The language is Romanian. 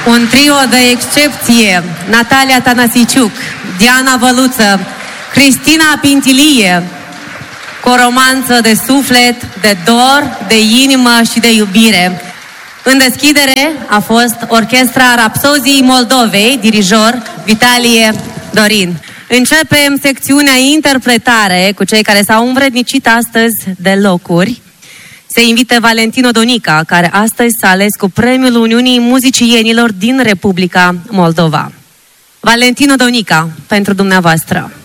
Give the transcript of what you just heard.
Un trio de excepție: Natalia Tanasiciuc, Diana Văluță, Cristina Pintilie, cu o romanță de suflet, de dor, de inimă și de iubire. În deschidere a fost Orchestra Rapsozii Moldovei, dirijor Vitalie Dorin. Începem secțiunea interpretare cu cei care s-au învrednicit astăzi de locuri. Se invită Valentino Donica, care astăzi s-a ales cu premiul Uniunii Muzicienilor din Republica Moldova. Valentino Donica, pentru dumneavoastră.